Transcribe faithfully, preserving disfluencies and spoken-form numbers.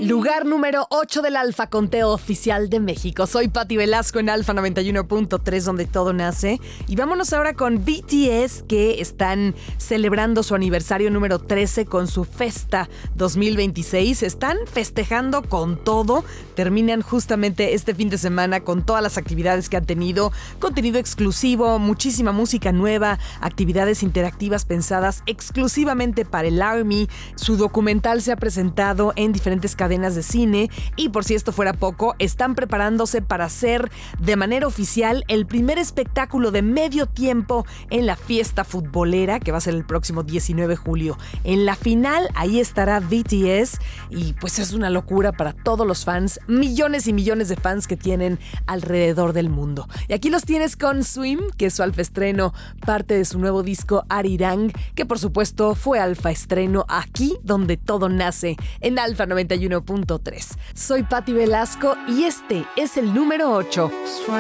Lugar número ocho del Alfa Conteo Oficial de México. Soy Pati Velasco en Alfa noventa y uno punto tres, donde todo nace. Y vámonos ahora con B T S, que están celebrando su aniversario número trece con su Festa dos mil veintiséis. Están festejando con todo. Terminan justamente este fin de semana con todas las actividades que han tenido. Contenido exclusivo, muchísima música nueva, actividades interactivas pensadas exclusivamente para el ARMY. Su documental se ha presentado en diferentes cadenas de cine y, por si esto fuera poco, están preparándose para hacer de manera oficial el primer espectáculo de medio tiempo en la fiesta futbolera, que va a ser el próximo diecinueve de julio. En la final, ahí estará B T S y pues es una locura para todos los fans, millones y millones de fans que tienen alrededor del mundo. Y aquí los tienes con Swim, que es su alfa estreno, parte de su nuevo disco Arirang, que por supuesto fue alfa estreno aquí donde todo nace, en Alfa noventa y uno punto tres. Soy Pati Velasco y este es el número ocho.